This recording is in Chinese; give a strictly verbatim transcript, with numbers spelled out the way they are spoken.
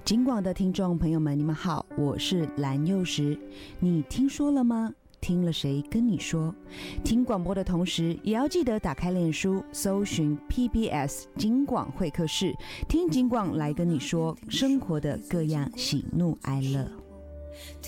金广的听众朋友们，你们好，我是蓝幼时。你听说了吗？听了谁跟你说？听广播的同时，也要记得打开脸书，搜寻 P B S 金广会客室，听金广来跟你说生活的各样喜怒哀乐。